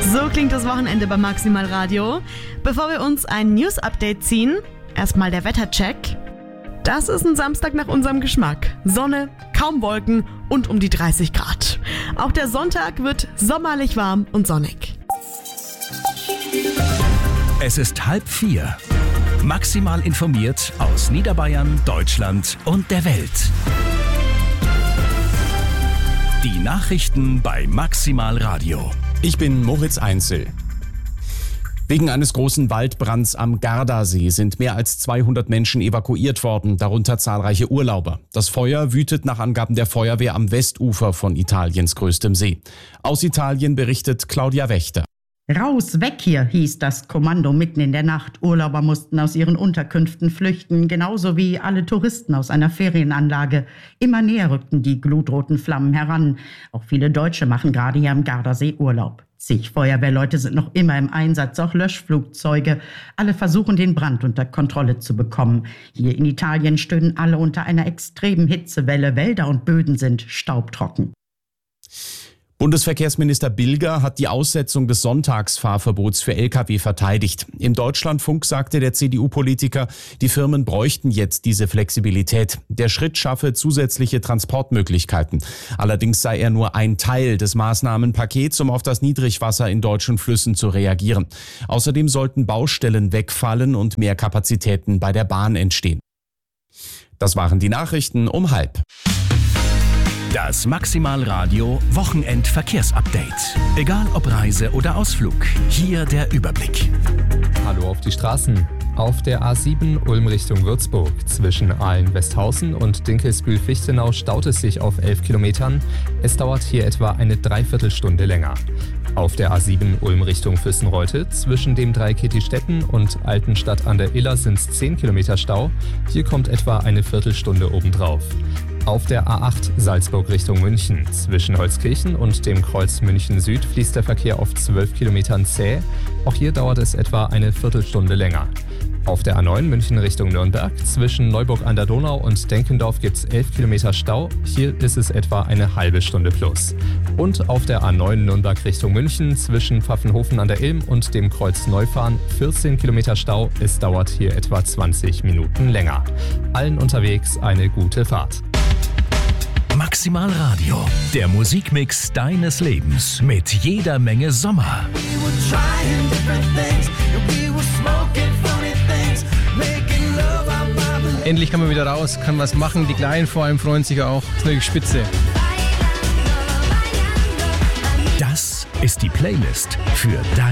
So klingt das Wochenende bei Maximal Radio. Bevor wir uns ein News-Update ziehen, erstmal der Wettercheck. Das ist ein Samstag nach unserem Geschmack. Sonne, kaum Wolken und um die 30 Grad. Auch der Sonntag wird sommerlich warm und sonnig. Es ist 3:30. Maximal informiert aus Niederbayern, Deutschland und der Welt. Die Nachrichten bei Maximal Radio. Ich bin Moritz Einzel. Wegen eines großen Waldbrands am Gardasee sind mehr als 200 Menschen evakuiert worden, darunter zahlreiche Urlauber. Das Feuer wütet nach Angaben der Feuerwehr am Westufer von Italiens größtem See. Aus Italien berichtet Claudia Wächter. Raus, weg hier, hieß das Kommando mitten in der Nacht. Urlauber mussten aus ihren Unterkünften flüchten, genauso wie alle Touristen aus einer Ferienanlage. Immer näher rückten die glutroten Flammen heran. Auch viele Deutsche machen gerade hier am Gardasee Urlaub. Zig Feuerwehrleute sind noch immer im Einsatz, auch Löschflugzeuge. Alle versuchen, den Brand unter Kontrolle zu bekommen. Hier in Italien stöhnen alle unter einer extremen Hitzewelle. Wälder und Böden sind staubtrocken. Bundesverkehrsminister Bilger hat die Aussetzung des Sonntagsfahrverbots für Lkw verteidigt. Im Deutschlandfunk sagte der CDU-Politiker, die Firmen bräuchten jetzt diese Flexibilität. Der Schritt schaffe zusätzliche Transportmöglichkeiten. Allerdings sei er nur ein Teil des Maßnahmenpakets, um auf das Niedrigwasser in deutschen Flüssen zu reagieren. Außerdem sollten Baustellen wegfallen und mehr Kapazitäten bei der Bahn entstehen. Das waren die Nachrichten um 3:30. Das Maximal Radio Wochenendverkehrsupdate. Egal ob Reise oder Ausflug, hier der Überblick. Hallo auf die Straßen. Auf der A7 Ulm Richtung Würzburg zwischen Aalen-Westhausen und Dinkelsbühl-Fichtenau staut es sich auf 11 Kilometern. Es dauert hier etwa eine Dreiviertelstunde länger. Auf der A7 Ulm Richtung Füssenreute zwischen dem Dreieck Kettistetten und Altenstadt an der Iller sind es 10 Kilometer Stau. Hier kommt etwa eine Viertelstunde obendrauf. Auf der A8 Salzburg Richtung München zwischen Holzkirchen und dem Kreuz München Süd fließt der Verkehr auf 12 Kilometern zäh. Auch hier dauert es etwa eine Viertelstunde länger. Auf der A9 München Richtung Nürnberg zwischen Neuburg an der Donau und Denkendorf gibt es 11 Kilometer Stau. Hier ist es etwa eine halbe Stunde plus. Und auf der A9 Nürnberg Richtung München zwischen Pfaffenhofen an der Ilm und dem Kreuz Neufahren 14 Kilometer Stau. Es dauert hier etwa 20 Minuten länger. Allen unterwegs eine gute Fahrt. Maximal Radio, der Musikmix deines Lebens mit jeder Menge Sommer. Endlich kann man wieder raus, kann was machen. Die Kleinen vor allem freuen sich auch. Das ist natürlich spitze. Das ist die Playlist für dein